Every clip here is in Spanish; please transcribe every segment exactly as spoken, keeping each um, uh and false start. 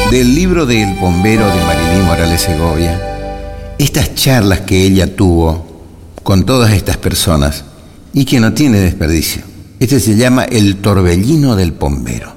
Del libro del bombero de Marilyn Morales Segovia, estas charlas que ella tuvo con todas estas personas y que no tiene desperdicio. Este se llama El torbellino del bombero.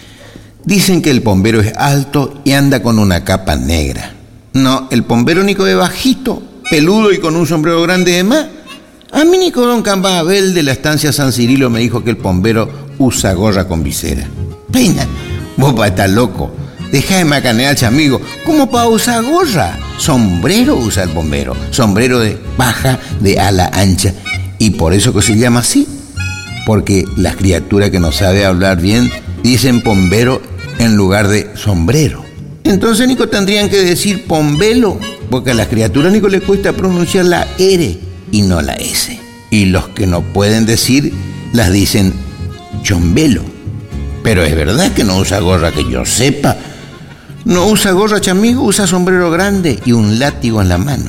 Dicen que el bombero es alto y anda con una capa negra. No, el bombero Nico es bajito, peludo y con un sombrero grande de más. A mí Nico don Cambabel de la estancia San Cirilo me dijo que el bombero usa gorra con visera. Peina, vos pa' estar loco. Deja de macanear, chamigo. ¿Cómo para usar gorra? Sombrero usa el bombero. Sombrero de paja de ala ancha. Y por eso que se llama así. Porque las criaturas que no saben hablar bien dicen bombero en lugar de sombrero. Entonces, Nico, tendrían que decir pombelo. Porque a las criaturas, Nico, les cuesta pronunciar la R y no la S. Y los que no pueden decir, las dicen chombelo. Pero es verdad que no usa gorra que yo sepa. No usa gorra, chamigo, usa sombrero grande y un látigo en la mano.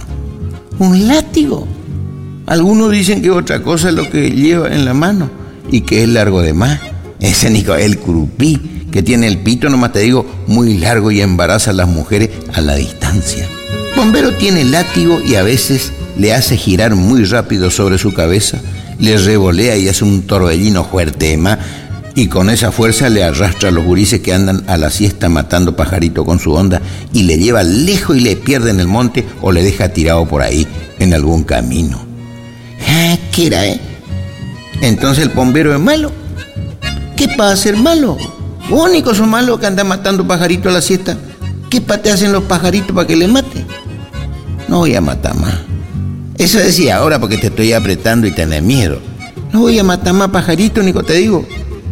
¿Un látigo? Algunos dicen que otra cosa es lo que lleva en la mano y que es largo de más. Ese Nico es el curupí, que tiene el pito, nomás te digo, muy largo y embaraza a las mujeres a la distancia. Bombero tiene látigo y a veces le hace girar muy rápido sobre su cabeza, le revolea y hace un torbellino fuerte de más. Y con esa fuerza le arrastra a los gurises que andan a la siesta matando pajarito con su onda y le lleva lejos y le pierde en el monte o le deja tirado por ahí en algún camino. Ah, ¿qué era, eh? Entonces el bombero es malo. ¿Qué para ser malo? Vos, Nico, sos malo que anda matando pajarito a la siesta. ¿Qué pa te hacen los pajaritos para que le mate? No voy a matar más. Eso decía ahora porque te estoy apretando y tenés miedo. No voy a matar más pajarito, Nico, te digo.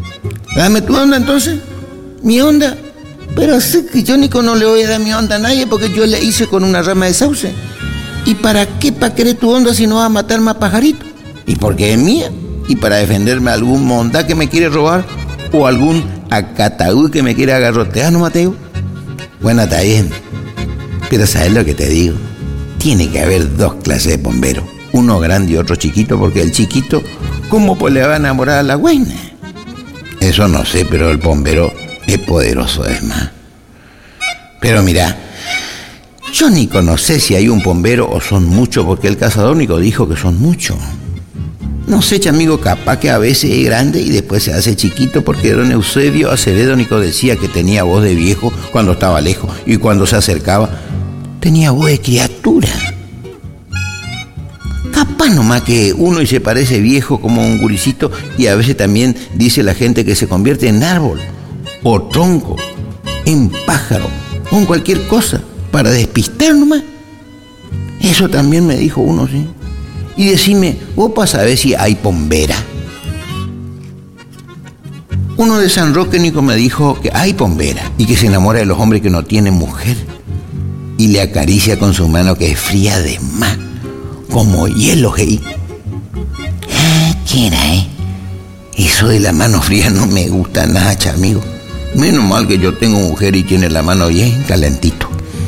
Dame tu onda entonces, mi onda. Pero sé que yo, Nico, no le voy a dar mi onda a nadie porque yo le hice con una rama de sauce. ¿Y para qué pa' querer tu onda si no vas a matar más pajaritos? ¿Y porque es mía? ¿Y para defenderme a algún mondá que me quiere robar? ¿O algún acataúd que me quiere agarrotear, no, Mateo? Bueno, está bien. Pero ¿sabes lo que te digo? Tiene que haber dos clases de bomberos. Uno grande y otro chiquito, porque el chiquito, ¿cómo pues le va a enamorar a la güeyna? Eso no sé, pero el bombero es poderoso, es más. Pero mira, yo, Nico, no sé si hay un bombero o son muchos, porque el cazador, Nico, dijo que son muchos. No sé, amigo, capaz que a veces es grande y después se hace chiquito, porque don Eusebio Acevedo, Nico, decía que tenía voz de viejo cuando estaba lejos y cuando se acercaba tenía voz de criatura. Capaz nomás que uno y se parece viejo como un guricito y a veces también dice la gente que se convierte en árbol o tronco, en pájaro o en cualquier cosa para despistar nomás. Eso también me dijo uno, sí. Y decime, vos para saber si hay bombera. Uno de San Roque, Nico, me dijo que hay bombera y que se enamora de los hombres que no tienen mujer y le acaricia con su mano que es fría de más, como hielo, hey. Ah, ¿qué era, eh? Eso de la mano fría no me gusta nada, amigo. Menos mal que yo tengo mujer y tiene la mano bien calentito.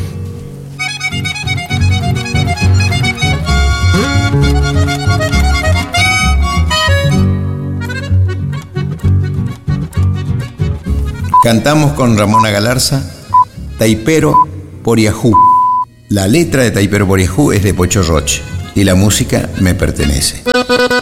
Cantamos con Ramona Galarza, Taipero Poriajú. La letra de Taipero Poriajú es de Pocho Roche y la música me pertenece.